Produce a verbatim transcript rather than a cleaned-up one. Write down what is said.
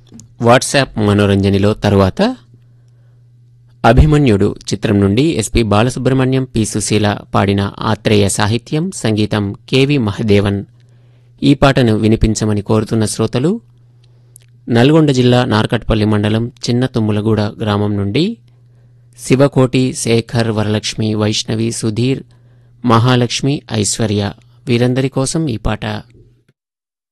WhatsApp మనోరంజనిలో తరువాత అభిమన్యుడు చిత్రం నుండి ఎస్పి బాలసుబ్రహ్మణ్యం, పి సుశీల పాడిన ఆత్రేయ సాహిత్యం, సంగీతం కెవి మహదేవన్. ఈ పాటను వినిపించమని కోరుతున్న శ్రోతలు నల్గొండ జిల్లా నార్కట్పల్లి మండలం చిన్న తుమ్ములగూడ గ్రామం నుండి శివకోటి, శేఖర్, వరలక్ష్మి, వైష్ణవి, సుధీర్, మహాలక్ష్మి, ఐశ్వర్య. వీరందరి కోసం ఈ పాట.